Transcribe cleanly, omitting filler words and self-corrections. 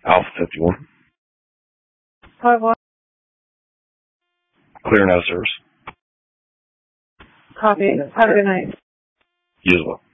Alpha 51. 5-1. Clear now, service. Copy. Have a good night. You as well.